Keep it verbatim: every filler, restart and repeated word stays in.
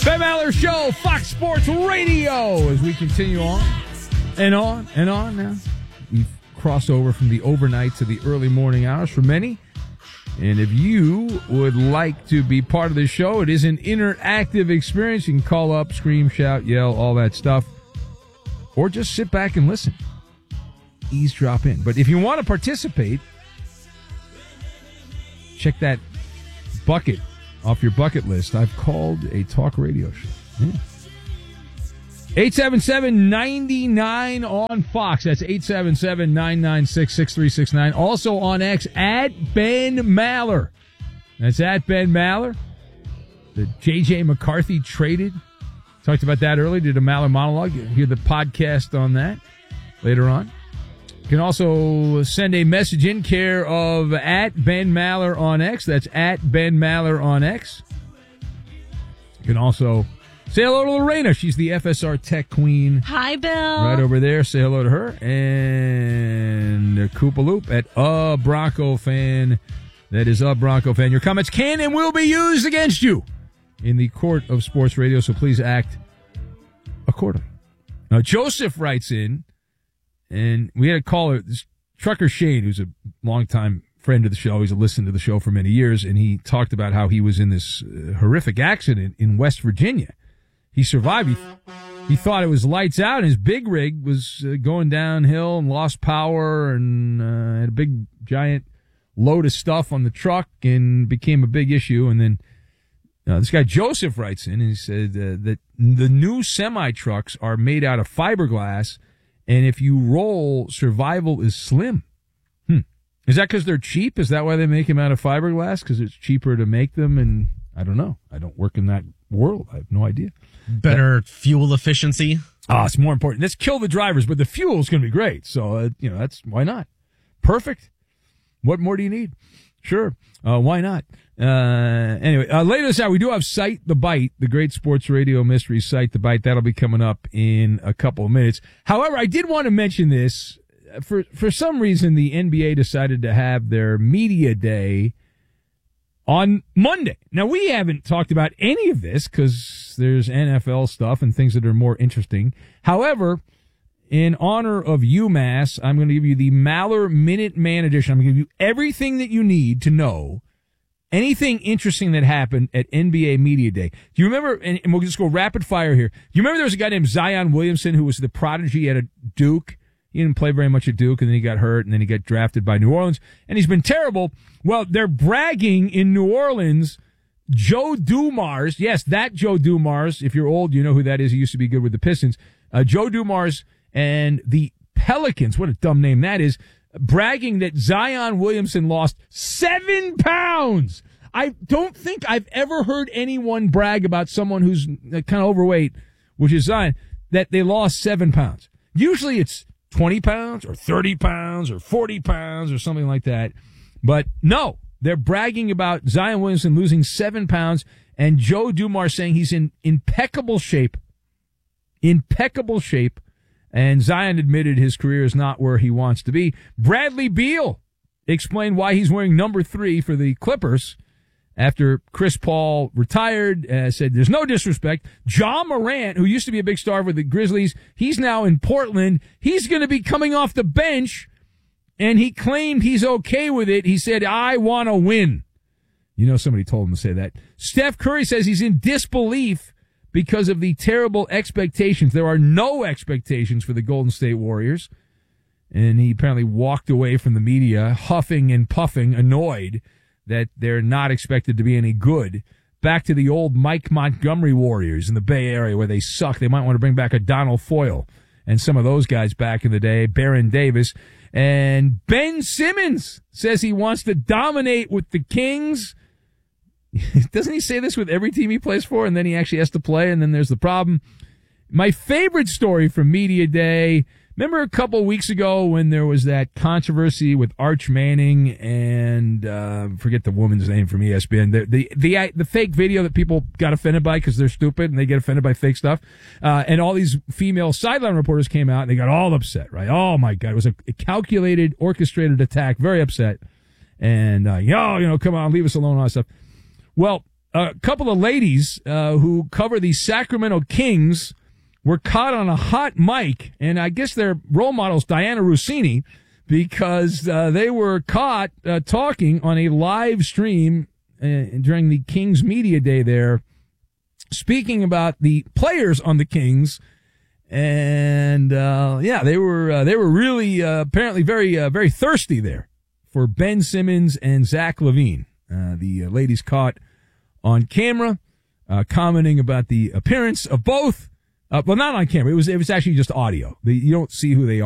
Ben Maller Show, Fox Sports Radio, as we continue on and on and on now. We've crossed over from the overnight to the early morning hours for many. And if you would like to be part of the show, it is an interactive experience. You can call up, scream, shout, yell, all that stuff. Or just sit back and listen. Eavesdrop in. But if you want to participate, check that bucket off your bucket list. I've called a talk radio show. Yeah. eight seven seven, nine nine on Fox. That's eight seven seven, nine nine six, six three six nine. Also on X, at Ben Maller. That's at Ben Maller. The J J McCarthy traded. Talked about that earlier. Did a Maller monologue. You hear the podcast on that later on. You can also send a message in care of at Ben Maller on X. That's at Ben Maller on X. You can also say hello to Lorena. She's the F S R Tech Queen. Hi, Bill. Right over there. Say hello to her. And Koopa Loop at a Bronco fan. That is a Bronco fan. Your comments can and will be used against you in the court of sports radio, so please act accordingly. Now, Joseph writes in, and we had a caller, this Trucker Shane, who's a longtime friend of the show. He's listened to the show for many years, and he talked about how he was in this uh, horrific accident in West Virginia. He survived. He, he thought it was lights out, and his big rig was uh, going downhill and lost power and uh, had a big, giant load of stuff on the truck and became a big issue. And then uh, this guy Joseph writes in, and he said uh, that the new semi-trucks are made out of fiberglass, and if you roll, survival is slim. Hmm. Is that because they're cheap? Is that why they make them out of fiberglass? Because it's cheaper to make them? And I don't know. I don't work in that world. I have no idea. Better that, fuel efficiency. Ah, it's more important. Let's kill the drivers, but the fuel is going to be great. So, uh, you know, that's why not? Perfect. What more do you need? Sure. Uh, why not? Uh, anyway, uh, later this hour, we do have Cite the Bite, the great sports radio mystery Cite the Bite. That'll be coming up in a couple of minutes. However, I did want to mention this. For, for some reason, the N B A decided to have their media day on Monday. Now, we haven't talked about any of this because there's N F L stuff and things that are more interesting. However, in honor of UMass, I'm going to give you the Maller Minute Man edition. I'm going to give you everything that you need to know, anything interesting that happened at N B A Media Day. Do you remember, and we'll just go rapid fire here. Do you remember there was a guy named Zion Williamson who was the prodigy at a Duke? He didn't play very much at Duke, and then he got hurt, and then he got drafted by New Orleans, and he's been terrible. Well, they're bragging in New Orleans. Joe Dumars, yes, that Joe Dumars. If you're old, you know who that is. He used to be good with the Pistons. Uh, Joe Dumars and the Pelicans, what a dumb name that is, bragging that Zion Williamson lost seven pounds. I don't think I've ever heard anyone brag about someone who's kind of overweight, which is Zion, that they lost seven pounds. Usually it's twenty pounds or thirty pounds or forty pounds or something like that. But no, they're bragging about Zion Williamson losing seven pounds and Joe Dumars saying he's in impeccable shape. Impeccable shape. And Zion admitted his career is not where he wants to be. Bradley Beal explained why he's wearing number three for the Clippers after Chris Paul retired, uh, said there's no disrespect. Ja Morant, who used to be a big star with the Grizzlies, he's now in Portland. He's going to be coming off the bench, and he claimed he's okay with it. He said, I want to win. You know, somebody told him to say that. Steph Curry says he's in disbelief because of the terrible expectations. There are no expectations for the Golden State Warriors. And he apparently walked away from the media, huffing and puffing, annoyed that they're not expected to be any good. Back to the old Mike Montgomery Warriors in the Bay Area where they suck. They might want to bring back a Donald Foyle and some of those guys back in the day, Baron Davis. And Ben Simmons says he wants to dominate with the Kings. Doesn't he say this with every team he plays for, and then he actually has to play, and then there's the problem? My favorite story from Media Day, remember a couple of weeks ago when there was that controversy with Arch Manning and uh forget the woman's name from E S P N, the the the, the fake video that people got offended by because they're stupid and they get offended by fake stuff, uh and all these female sideline reporters came out and they got all upset, right? Oh my God, it was a calculated, orchestrated attack, very upset, and uh, yo, you know, come on, leave us alone, all that stuff. Well, a couple of ladies uh, who cover the Sacramento Kings were caught on a hot mic, and I guess their role model's Diana Rossini, because uh, they were caught uh, talking on a live stream uh, during the Kings Media Day there, speaking about the players on the Kings. And uh, yeah, they were uh, they were really uh, apparently very uh, very thirsty there for Ben Simmons and Zach LaVine. Uh, the uh, ladies caught on camera uh, commenting about the appearance of both. Uh, well, not on camera. It was it was actually just audio. The, you don't see who they are.